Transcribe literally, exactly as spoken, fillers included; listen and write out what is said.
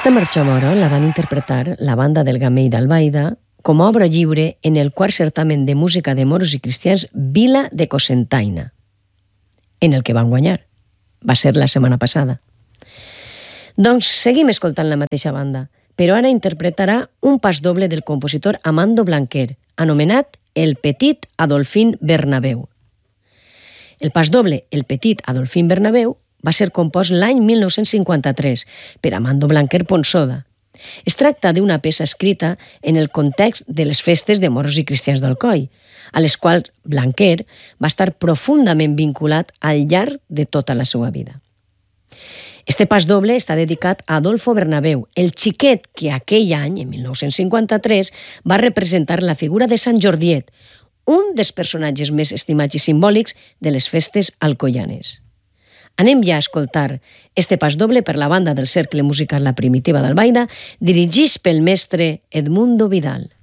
Esta marxa mora la van interpretar la banda del Gamell d'Albaida com a obra lliure en el quart certamen de música de moros i cristians Vila de Cocentaina, en el que van guanyar. Va ser la setmana passada. Doncs seguim escoltant la mateixa banda, però ara interpretarà un pas doble del compositor Amando Blanquer, anomenat El Petit Adolfín Bernabéu. El pas doble El Petit Adolfín Bernabéu va ser compost l'any mil nou-cents cinquanta-tres per Amando Blanquer Ponsoda. Es tracta d'una peça escrita en el context de les festes de moros i cristians d'Alcoi, a les quals Blanquer va estar profundament vinculat al llarg de tota la seva vida. Este pas doble està dedicat a Adolfo Bernabéu, el xiquet que aquell any, en mil nou-cents cinquanta-tres, va representar la figura de Sant Jordiet, un dels personatges més estimats i simbòlics de les festes alcoianes. Anem ja a escoltar este pas doble per la banda del Cercle Musical La Primitiva d'Albaida, dirigits pel mestre Edmundo Vidal.